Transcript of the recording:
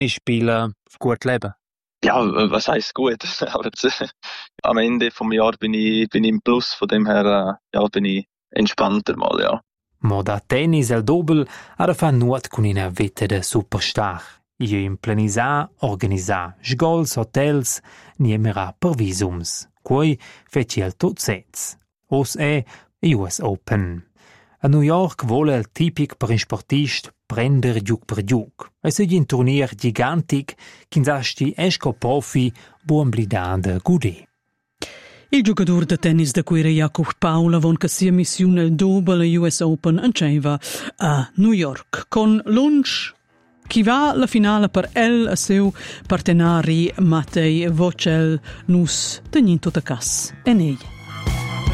Ich spiele gut leben. Ja, was heißt gut? Aber am Ende vom Jahr bin ich im Plus, von dem her bin ich entspannter mal, ja. Moda tennis el dobel ha da far nuot cun ina vetta de superstar. Io in planisà, organisà, sgols, hotels, niemerà per visums. Quei feci el tot sez. Os è US Open. A New York vola el tipic per un sportist prender giug per giug. E segui un turnier gigantic ch'inzasti esco profi buon blidade gudè. Il giocatore de tennis da Quera Jakob Paula von che sia missione il double US Open anceva a New York con lunch chi va la finale per el a seu partenari Matej Vocel nus tenin tutta cas e nei.